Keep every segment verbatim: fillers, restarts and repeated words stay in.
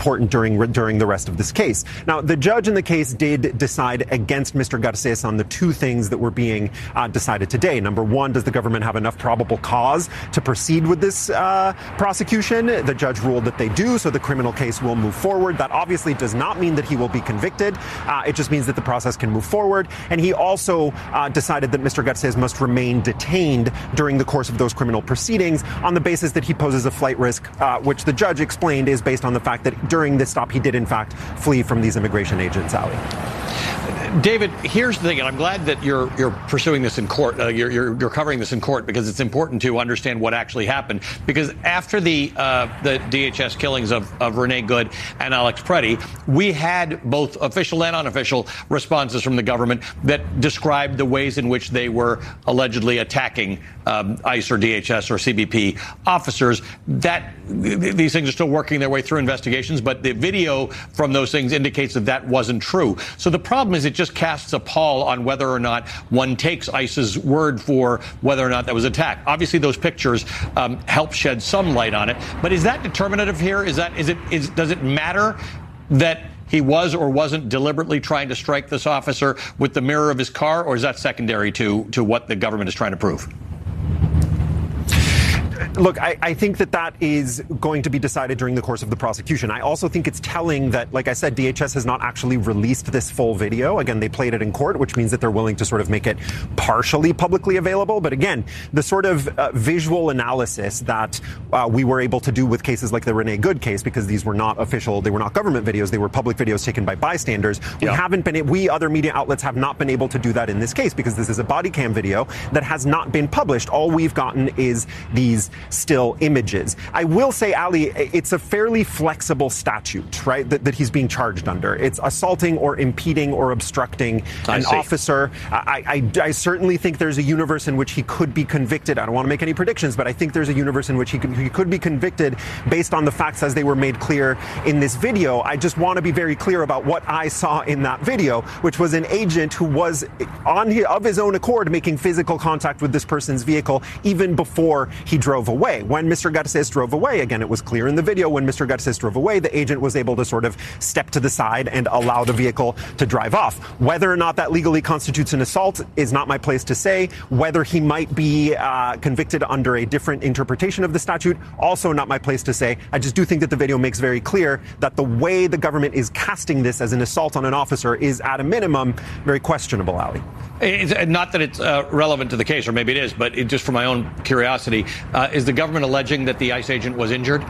important during during the rest of this case. Now, the judge in the case did decide against Mister Garces on the two things that were being uh, decided today. Number one, does the government have enough probable cause to proceed with this uh, prosecution? The judge ruled that they do, so the criminal case will move forward. That obviously does not mean that he will be convicted. Uh, it just means that the process can move forward. And he also uh, decided that Mister Garces must remain detained during the course of those criminal proceedings on the basis that he poses a flight risk, uh, which the judge explained is based on the fact that during this stop he did in fact flee from these immigration agents, Ali. David, here's the thing, and I'm glad that you're you're pursuing this in court. Uh, you're, you're you're covering this in court because it's important to understand what actually happened. Because after the uh, the D H S killings of, of Renee Good and Alex Preddy, we had both official and unofficial responses from the government that described the ways in which they were allegedly attacking um, ICE or D H S or C B P officers. That th- these things are still working their way through investigations, but the video from those things indicates that that wasn't true. So the problem is it just casts a pall on whether or not one takes ICE's word for whether or not that was attacked. Obviously, those pictures um, help shed some light on it. But is that determinative here? Is that is it is does it matter that he was or wasn't deliberately trying to strike this officer with the mirror of his car, or is that secondary to to what the government is trying to prove? Look, I, I think that that is going to be decided during the course of the prosecution. I also think it's telling that, like I said, D H S has not actually released this full video. Again, they played it in court, which means that they're willing to sort of make it partially publicly available. But again, the sort of uh, visual analysis that uh, we were able to do with cases like the Renee Good case, because these were not official, they were not government videos, they were public videos taken by bystanders. We yeah. haven't been, we other media outlets have not been able to do that in this case because this is a body cam video that has not been published. All we've gotten is these still images. I will say, Ali, it's a fairly flexible statute, right, that, that he's being charged under. It's assaulting or impeding or obstructing an officer. I, I, I certainly think there's a universe in which he could be convicted. I don't want to make any predictions, but I think there's a universe in which he could, he could be convicted based on the facts as they were made clear in this video. I just want to be very clear about what I saw in that video, which was an agent who was on his, of his own accord making physical contact with this person's vehicle even before he drove away. When Mister Garces drove away, again, it was clear in the video, when Mister Garces drove away, the agent was able to sort of step to the side and allow the vehicle to drive off. Whether or not that legally constitutes an assault is not my place to say. Whether he might be uh, convicted under a different interpretation of the statute, also not my place to say. I just do think that the video makes very clear that the way the government is casting this as an assault on an officer is, at a minimum, very questionable, Ali. It's not that it's uh, relevant to the case, or maybe it is, but it, just for my own curiosity, uh, is the government alleging that the ICE agent was injured?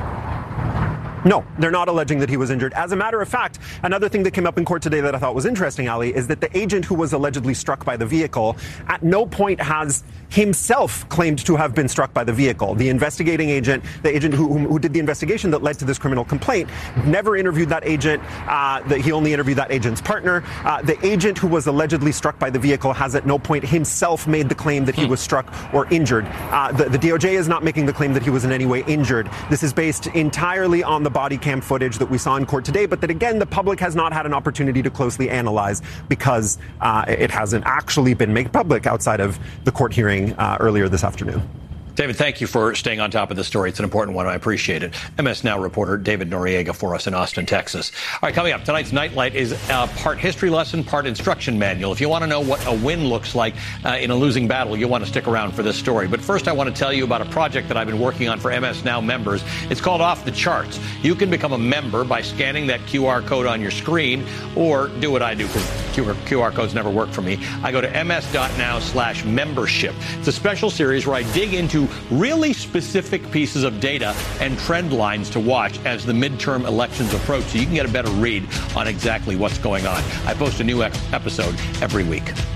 No, they're not alleging that he was injured. As a matter of fact, another thing that came up in court today that I thought was interesting, Ali, is that the agent who was allegedly struck by the vehicle at no point has himself claimed to have been struck by the vehicle. The investigating agent, the agent who, who did the investigation that led to this criminal complaint, never interviewed that agent. Uh, the, he only interviewed that agent's partner. Uh, the agent who was allegedly struck by the vehicle has at no point himself made the claim that he was struck or injured. Uh, the, the D O J is not making the claim that he was in any way injured. This is based entirely on the body cam footage that we saw in court today, but that, again, the public has not had an opportunity to closely analyze because uh, it hasn't actually been made public outside of the court hearing uh, earlier this afternoon. David, thank you for staying on top of the story. It's an important one. I appreciate it. M S Now reporter David Noriega for us in Austin, Texas. All right, coming up, tonight's Nightlight is a part history lesson, part instruction manual. If you want to know what a win looks like uh, in a losing battle, you'll want to stick around for this story. But first, I want to tell you about a project that I've been working on for M S Now members. It's called Off the Charts. You can become a member by scanning that Q R code on your screen, or do what I do, because Q R codes never work for me. I go to ms.now slash membership. It's a special series where I dig into really specific pieces of data and trend lines to watch as the midterm elections approach, so you can get a better read on exactly what's going on. I post a new episode every week.